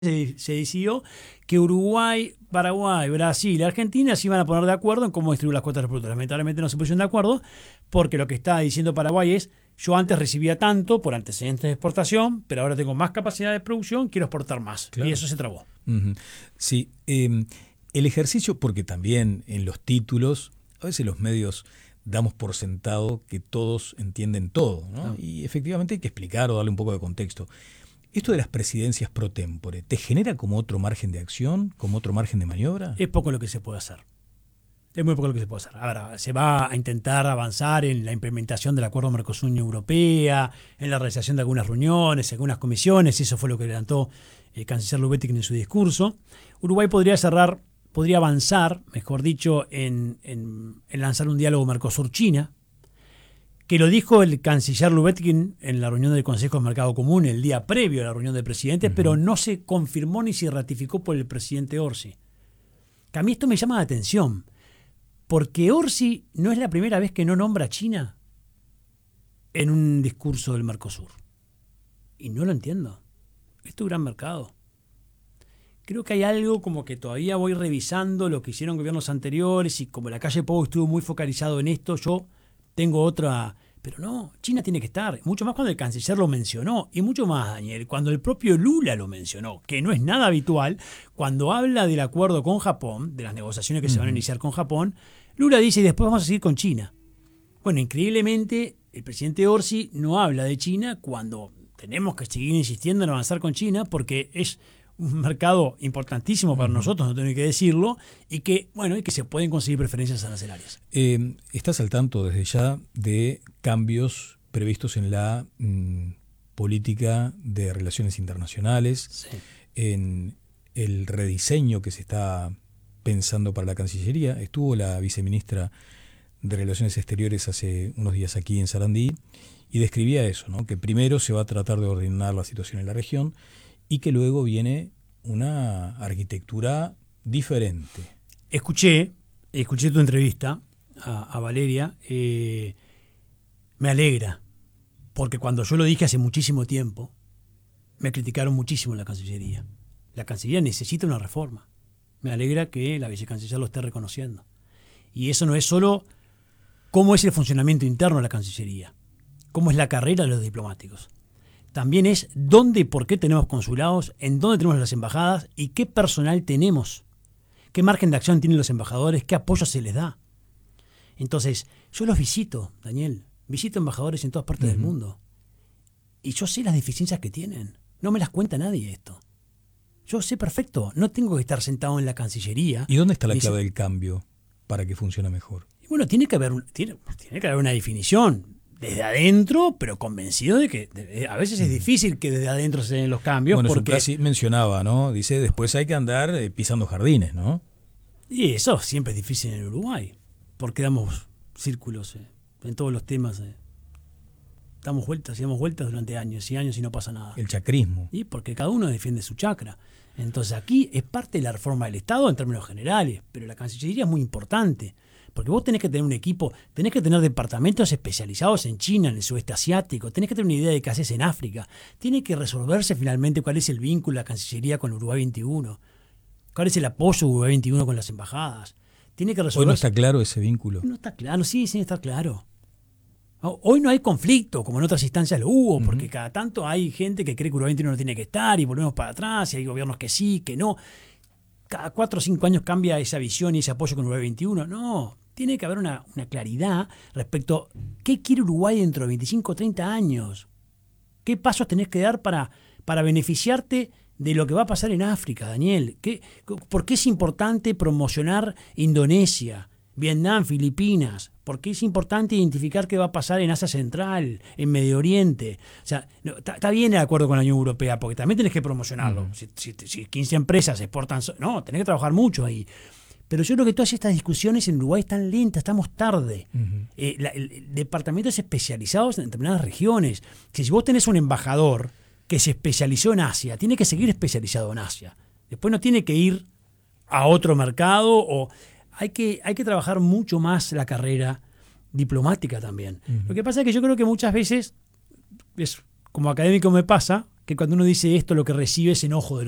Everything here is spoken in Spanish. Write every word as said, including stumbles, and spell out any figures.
Se, se decidió que Uruguay, Paraguay, Brasil y Argentina se iban a poner de acuerdo en cómo distribuir las cuotas de productos. Lamentablemente no se pusieron de acuerdo porque lo que está diciendo Paraguay es: yo antes recibía tanto por antecedentes de exportación, pero ahora tengo más capacidad de producción, quiero exportar más. Claro. Y eso se trabó. Uh-huh. Sí, eh, el ejercicio, porque también en los títulos, a veces los medios damos por sentado que todos entienden todo, ¿no? Ah. Y efectivamente hay que explicar o darle un poco de contexto. ¿Esto de las presidencias pro tempore te genera como otro margen de acción, como otro margen de maniobra? Es poco lo que se puede hacer. Es muy poco lo que se puede hacer. Ahora, se va a intentar avanzar en la implementación del acuerdo Mercosur-Unión Europea, en la realización de algunas reuniones, algunas comisiones. Eso fue lo que adelantó el canciller Lubetkin en su discurso. Uruguay podría cerrar, podría avanzar, mejor dicho, en, en, en lanzar un diálogo Mercosur-China, que lo dijo el canciller Lubetkin en la reunión del Consejo de Mercado Común el día previo a la reunión de presidentes, uh-huh. pero no se confirmó ni se ratificó por el presidente Orsi. Que a mí esto me llama la atención, porque Orsi no es la primera vez que no nombra a China en un discurso del Mercosur. Y no lo entiendo. Es tu gran mercado. Creo que hay algo como que todavía voy revisando lo que hicieron gobiernos anteriores y como la calle Pou estuvo muy focalizado en esto, yo tengo otra. Pero no, China tiene que estar, mucho más cuando el canciller lo mencionó, y mucho más, Daniel, cuando el propio Lula lo mencionó, que no es nada habitual. Cuando habla del acuerdo con Japón, de las negociaciones que uh-huh. se van a iniciar con Japón, Lula dice, y después vamos a seguir con China. Bueno, increíblemente, el presidente Orsi no habla de China cuando tenemos que seguir insistiendo en avanzar con China, porque es un mercado importantísimo para uh-huh. nosotros, no tengo que decirlo, y que, bueno, y que se pueden conseguir preferencias arancelarias. Eh, ¿Estás al tanto desde ya de cambios previstos en la mm, política de relaciones internacionales, sí. en el rediseño que se está pensando para la Cancillería? Estuvo la viceministra de Relaciones Exteriores hace unos días aquí en Sarandí y describía eso, ¿no? Que primero se va a tratar de ordenar la situación en la región y que luego viene una arquitectura diferente. Escuché, escuché tu entrevista a, a Valeria, eh, me alegra, porque cuando yo lo dije hace muchísimo tiempo, me criticaron muchísimo en la Cancillería. La Cancillería necesita una reforma. Me alegra que la vicecanciller lo esté reconociendo. Y eso no es solo cómo es el funcionamiento interno de la Cancillería, cómo es la carrera de los diplomáticos. También es dónde y por qué tenemos consulados, en dónde tenemos las embajadas y qué personal tenemos, qué margen de acción tienen los embajadores, qué apoyo se les da. Entonces, yo los visito, Daniel, visito embajadores en todas partes uh-huh. del mundo y yo sé las deficiencias que tienen. No me las cuenta nadie esto. Yo sé perfecto, no tengo que estar sentado en la Cancillería. ¿Y dónde está la clave del cambio para que funcione mejor? Bueno, tiene que haber, tiene, tiene que haber una definición. Desde adentro, pero convencido de que de, a veces es difícil que desde adentro se den los cambios. Bueno, porque casi mencionaba, ¿no? Dice, después hay que andar eh, pisando jardines, ¿no? Y eso siempre es difícil en Uruguay, porque damos círculos eh, en todos los temas. Eh. Damos vueltas y damos vueltas durante años y años y no pasa nada. El chacrismo. Y porque cada uno defiende su chacra. Entonces aquí es parte de la reforma del Estado en términos generales, pero la Cancillería es muy importante. Porque vos tenés que tener un equipo, tenés que tener departamentos especializados en China, en el sudeste asiático, tenés que tener una idea de qué haces en África, tiene que resolverse finalmente cuál es el vínculo de la Cancillería con Uruguay veintiuno, cuál es el apoyo de Uruguay veintiuno con las embajadas. Tiene que resolverse. Hoy no está claro ese vínculo. No está claro, sí, sí está claro. Hoy no hay conflicto, como en otras instancias lo hubo, uh-huh. porque cada tanto hay gente que cree que Uruguay veintiuno no tiene que estar y volvemos para atrás, y hay gobiernos que sí, que no. Cada cuatro o cinco años cambia esa visión y ese apoyo con Uruguay veintiuno. No, tiene que haber una, una claridad respecto a qué quiere Uruguay dentro de veinticinco o treinta años. ¿Qué pasos tenés que dar para, para beneficiarte de lo que va a pasar en África, Daniel? ¿Qué, ¿Por qué es importante promocionar Indonesia, Vietnam, Filipinas? ¿Por qué es importante identificar qué va a pasar en Asia Central, en Medio Oriente? O sea, está no, bien el acuerdo con la Unión Europea, porque también tenés que promocionarlo. Uh-huh. Si, si, si quince empresas exportan... No, tenés que trabajar mucho ahí. Pero yo creo que todas estas discusiones en Uruguay están lentas, estamos tarde. Uh-huh. Eh, la, el, el, departamentos especializados en determinadas regiones. Que si vos tenés un embajador que se especializó en Asia, tiene que seguir especializado en Asia. Después no tiene que ir a otro mercado o... Hay que, hay que trabajar mucho más la carrera diplomática también. Uh-huh. Lo que pasa es que yo creo que muchas veces, es, como académico me pasa, que cuando uno dice esto lo que recibe es enojo de los